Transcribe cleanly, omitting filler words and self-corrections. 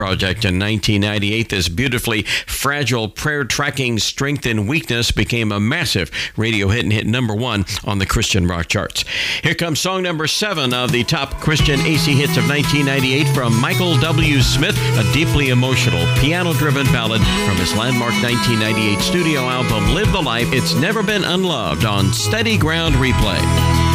Project in 1998. This beautifully fragile prayer tracking Strength and Weakness became a massive radio hit and hit number one on the Christian rock charts. Here comes song number 7 of the top Christian AC hits of 1998 from Michael W. Smith, a deeply emotional piano-driven ballad from his landmark 1998 studio album Live the Life. It's Never Been Unloved on Steady Ground Replay.